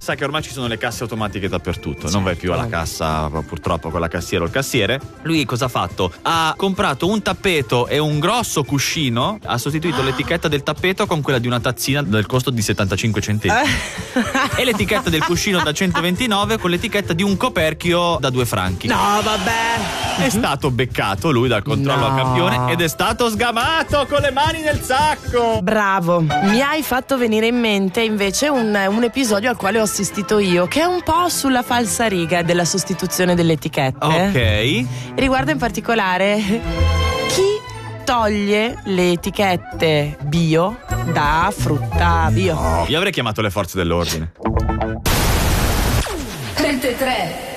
Sai che ormai ci sono le casse automatiche dappertutto, non vai più alla cassa purtroppo con la cassiera o il cassiere. Lui cosa ha fatto? Ha comprato un tappeto e un grosso cuscino, ha sostituito l'etichetta del tappeto con quella di una tazzina del costo di 75 centesimi e l'etichetta del cuscino da 129 con l'etichetta di un coperchio da 2 franchi. No, vabbè. È stato beccato lui dal controllo a campione ed è stato sgamato con le mani nel sacco. Bravo. Mi hai fatto venire in mente invece un episodio al quale ho assistito io, che è un po' sulla falsariga della sostituzione delle etichette. Ok. Riguarda in particolare chi toglie le etichette bio da frutta bio. Io avrei chiamato le forze dell'ordine. 33